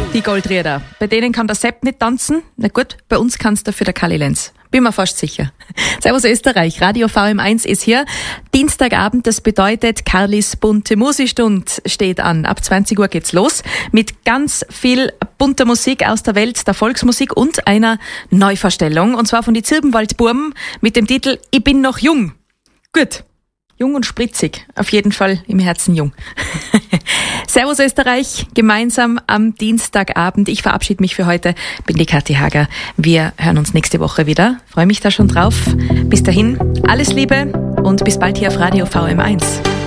Die Goldrieder. Bei denen kann der Sepp nicht tanzen. Na gut, bei uns kann's dafür der Kali Lenz. Bin mir fast sicher. Servus Österreich, Radio VM1 ist hier. Dienstagabend, das bedeutet, Karlis bunte Musikstund steht an. Ab 20 Uhr geht's los mit ganz viel bunter Musik aus der Welt der Volksmusik und einer Neuvorstellung. Und zwar von die Zirbenwaldburm mit dem Titel Ich bin noch jung. Gut. Jung und spritzig. Auf jeden Fall im Herzen jung. Servus Österreich, gemeinsam am Dienstagabend. Ich verabschiede mich für heute. Bin die Kathi Hager. Wir hören uns nächste Woche wieder. Freue mich da schon drauf. Bis dahin, alles Liebe und bis bald hier auf Radio VM1.